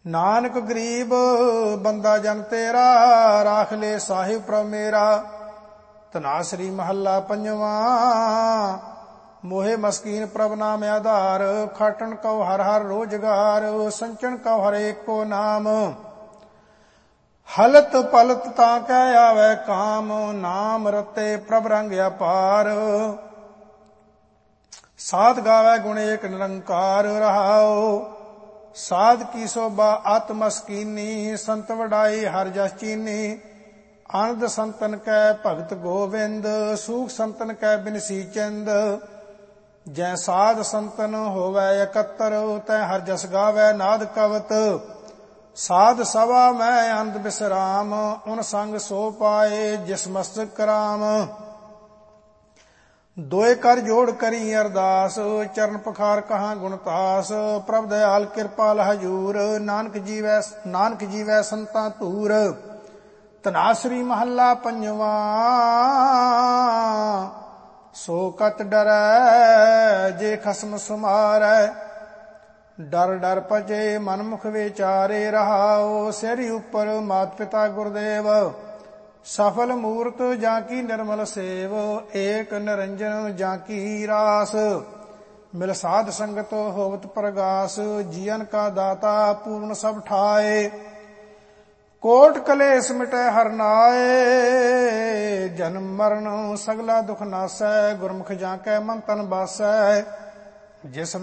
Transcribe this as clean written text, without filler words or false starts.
ਨਾਨਕ ਗਰੀਬ ਬੰਦਾ ਜਨ ਤੇਰਾ, ਰਾਖ ਲੈ ਸਾਹਿਬ ਪ੍ਰਭ ਮੇਰਾ। ਧਨਾਸਰੀ ਮਹੱਲਾ ਪੰਜਵਾਂ। ਮੋਹਿ ਮਸਕੀਨ ਪ੍ਰਭ ਨਾਮ ਆਧਾਰ, ਖਾਟਣ ਕਉ ਹਰ ਹਰ ਰੋਜਗਾਰ, ਸੰਚਣ ਕਉ ਹਰ ਏਕੋ ਨਾਮ। ਹਲਤ ਪਲਤ ਤਾਂ ਕਹਿ ਆਵੈ ਕਾਮ, ਨਾਮ ਰਤੇ ਪ੍ਰਭ ਰੰਗ ਅਪਾਰ। ਸਾਧ ਗਾਵੈ ਗੁਣ ਏਕ ਨਿਰੰਕਾਰ, ਰਹਾਉ ਸਾਧ ਕੀ ਸੋਭਾ ਅਤ ਮਸਕੀਨੀ, ਸੰਤ ਵਡਾਈ ਹਰ ਜਸ ਚੀਨੀ। ਆਨੰਦ ਸੰਤਨ ਕੈ ਭਗਤ ਗੋਬਿੰਦ, ਸੂਖ ਸੰਤਨ ਕੈ ਬਿਨਸੀ ਚੰਦ। ਜੈ ਸਾਧ ਸੰਤਨ ਹੋਵੈ ਇਕੱਤਰ, ਤੈ ਹਰ ਜਸ ਗਾਵੈ ਨਾਦ ਕਵਤ। ਸਾਧ ਸਭਾ ਮੈਂ ਆਨੰਦ ਬਿਸਰਾਮ, ਉਨ ਸੰਗ ਸੋ ਪਾਏ ਜਿਸ ਮਸਤਕ ਕਰਾਮ। ਦੋਏ ਕਰ ਜੋੜ ਕਰੀ ਅਰਦਾਸ, ਚਰਨ ਪਖਾਰ ਕਹਾਂ ਗੁਣਤਾਸ। ਪ੍ਰਭ ਦਇਆਲ ਕਿਰਪਾਲ ਹਜੂਰ, ਨਾਨਕ ਜੀਵੈ ਸੰਤਾਂ ਧੂਰ। ਧਨਾਸਰੀ ਮਹੱਲਾ ਪੰਜਵਾਂ। ਸੋ ਕਤ ਡਰੈ ਜੇ ਖਸਮ ਸੁਮਾਰੈ, ਡਰ ਡਰ ਭਜੇ ਮਨ ਮੁਖ ਵਿਚਾਰੇ। ਰਹਾਉ ਸਿਰ ਉਪਰ ਮਾਤ ਪਿਤਾ ਗੁਰਦੇਵ, ਸਫਲ ਮੂਰਤ ਜਾਂ ਕੀ ਨਿਰਮਲ ਸੇਵ। ਏਕ ਨਿਰੰਜਨ ਜਾਂ ਕੀ ਰਾਸ, ਮਿਲ ਸਾਧ ਸੰਗਤ ਹੋਵਤ ਪ੍ਰਗਾਸ। ਜੀਵਨ ਕਾ ਦਾਤਾ ਪੂਰਨ ਸਭ ਠਾਏ, ਕੋਟ ਕਲੇਸ਼ ਮਿਟੈ ਹਰ ਨਾਏ। ਜਨਮ ਮਰਨ ਸਗਲਾ ਦੁਖ ਨਾਸੈ, ਗੁਰਮੁਖ ਜਾਂ ਕੈ ਮਨ ਤਨ ਬਾਸੈ। ਜਿਸ